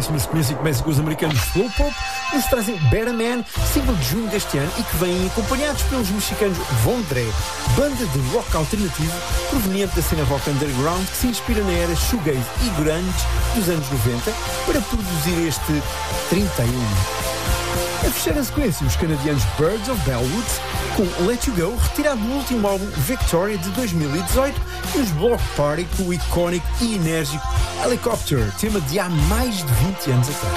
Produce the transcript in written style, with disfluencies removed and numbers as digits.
próxima sequência começa com os americanos Slowpoke. Eles trazem Better Man, single de junho deste ano, e que vêm acompanhados pelos mexicanos Vondré, banda de rock alternativo proveniente da cena rock underground que se inspira na era shoegaze e grunge dos anos 90 para produzir este 31. A fechar a sequência, os canadianos Birds of Bellwood com Let You Go, retirado do último álbum Victoria de 2018, e os Block Party com o icónico e enérgico Helicopter, tema de há mais de 20 anos atrás.